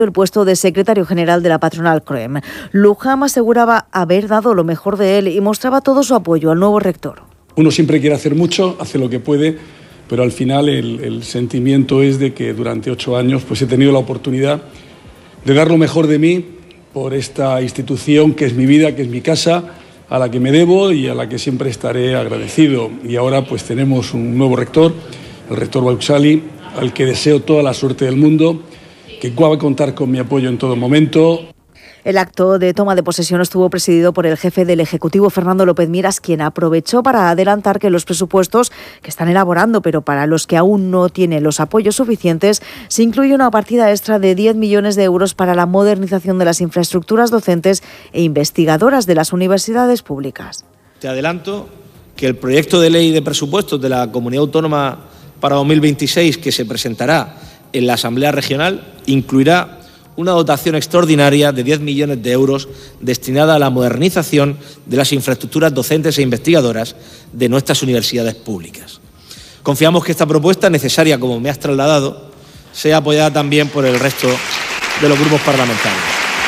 el puesto de secretario general de la patronal CROEM. Luján aseguraba haber dado lo mejor de él y mostraba todo su apoyo al nuevo rector. Uno siempre quiere hacer mucho, hace lo que puede, pero al final el sentimiento es de que durante 8 años pues he tenido la oportunidad de dar lo mejor de mí por esta institución que es mi vida, que es mi casa, a la que me debo y a la que siempre estaré agradecido. Y ahora pues tenemos un nuevo rector, el rector Bauxali, al que deseo toda la suerte del mundo, que va a contar con mi apoyo en todo momento. El acto de toma de posesión estuvo presidido por el jefe del Ejecutivo, Fernando López Miras, quien aprovechó para adelantar que los presupuestos que están elaborando, pero para los que aún no tienen los apoyos suficientes, se incluye una partida extra de 10 millones de euros para la modernización de las infraestructuras docentes e investigadoras de las universidades públicas. Te adelanto que el proyecto de ley de presupuestos de la Comunidad Autónoma para 2026, que se presentará en la Asamblea Regional, incluirá una dotación extraordinaria de 10 millones de euros destinada a la modernización de las infraestructuras docentes e investigadoras de nuestras universidades públicas. Confiamos que esta propuesta, necesaria como me has trasladado, sea apoyada también por el resto de los grupos parlamentarios.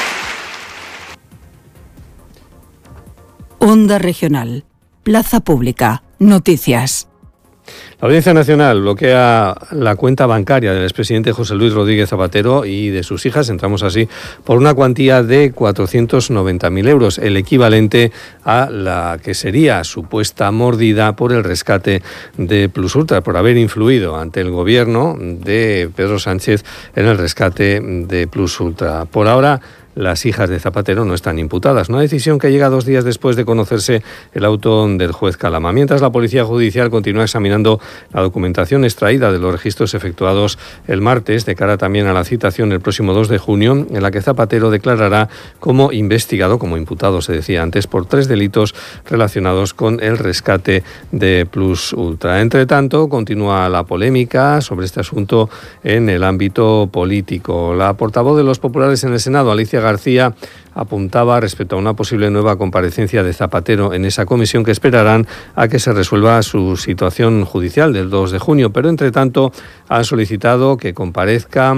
Onda Regional, Plaza Pública, Noticias. La Audiencia Nacional bloquea la cuenta bancaria del expresidente José Luis Rodríguez Zapatero y de sus hijas, entramos así, por una cuantía de 490.000 euros, el equivalente a la que sería supuesta mordida por el rescate de Plus Ultra, por haber influido ante el gobierno de Pedro Sánchez en el rescate de Plus Ultra. Por ahora, las hijas de Zapatero no están imputadas. Una decisión que llega 2 días después de conocerse el auto del juez Calama. Mientras, la Policía Judicial continúa examinando la documentación extraída de los registros efectuados el martes, de cara también a la citación el próximo 2 de junio, en la que Zapatero declarará como investigado, como imputado se decía antes, por 3 delitos relacionados con el rescate de Plus Ultra. Entre tanto, continúa la polémica sobre este asunto en el ámbito político. La portavoz de los populares en el Senado, Alicia García, apuntaba respecto a una posible nueva comparecencia de Zapatero en esa comisión, que esperarán a que se resuelva su situación judicial del 2 de junio. Pero, entre tanto, han solicitado que comparezca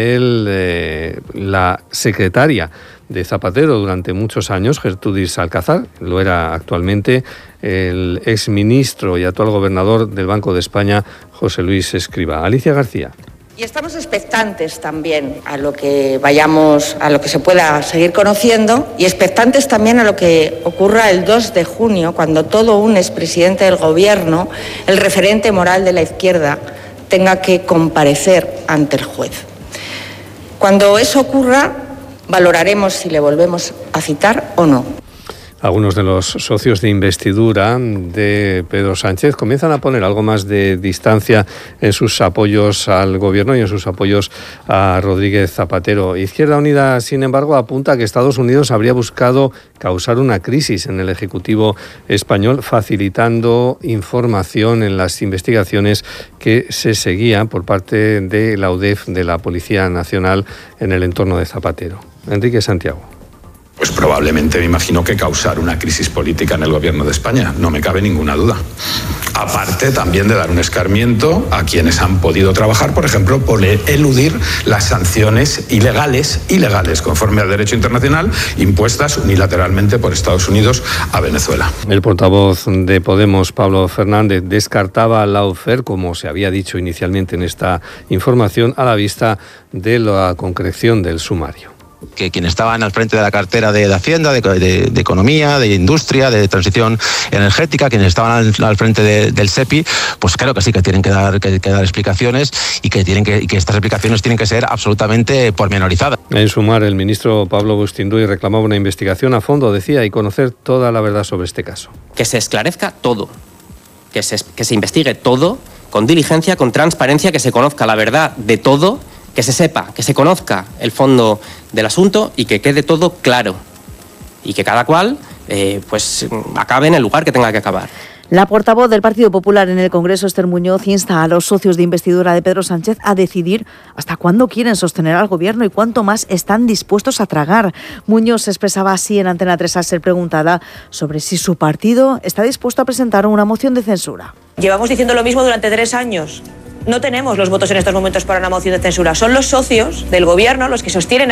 la secretaria de Zapatero durante muchos años, Gertrudis Alcázar, lo era actualmente, el exministro y actual gobernador del Banco de España, José Luis Escrivá. Alicia García. Y estamos expectantes también a lo que se pueda seguir conociendo, y expectantes también a lo que ocurra el 2 de junio, cuando todo un expresidente del Gobierno, el referente moral de la izquierda, tenga que comparecer ante el juez. Cuando eso ocurra, valoraremos si le volvemos a citar o no. Algunos de los socios de investidura de Pedro Sánchez comienzan a poner algo más de distancia en sus apoyos al gobierno y en sus apoyos a Rodríguez Zapatero. Izquierda Unida, sin embargo, apunta que Estados Unidos habría buscado causar una crisis en el Ejecutivo español, facilitando información en las investigaciones que se seguían por parte de la UDEF, de la Policía Nacional, en el entorno de Zapatero. Enrique Santiago. Pues probablemente, me imagino, que causar una crisis política en el gobierno de España, no me cabe ninguna duda. Aparte también de dar un escarmiento a quienes han podido trabajar, por ejemplo, por eludir las sanciones ilegales, conforme al derecho internacional, impuestas unilateralmente por Estados Unidos a Venezuela. El portavoz de Podemos, Pablo Fernández, descartaba la lawfare, como se había dicho inicialmente en esta información, a la vista de la concreción del sumario. Que quienes estaban al frente de la cartera de Hacienda, de Economía, de Industria, de Transición Energética, quienes estaban al frente del SEPI, pues creo que sí que tienen que dar explicaciones y que estas explicaciones tienen que ser absolutamente pormenorizadas. En Sumar, el ministro Pablo Bustinduy reclamaba una investigación a fondo, decía, y conocer toda la verdad sobre este caso. Que se esclarezca todo, que se investigue todo con diligencia, con transparencia, que se conozca la verdad de todo, que se sepa, que se conozca el fondo del asunto y que quede todo claro y que cada cual acabe en el lugar que tenga que acabar. La portavoz del Partido Popular en el Congreso, Esther Muñoz, insta a los socios de investidura de Pedro Sánchez a decidir hasta cuándo quieren sostener al Gobierno y cuánto más están dispuestos a tragar. Muñoz se expresaba así en Antena 3 al ser preguntada sobre si su partido está dispuesto a presentar una moción de censura. Llevamos diciendo lo mismo durante 3 años. no tenemos los votos en estos momentos para una moción de censura. Son los socios del Gobierno los que sostienen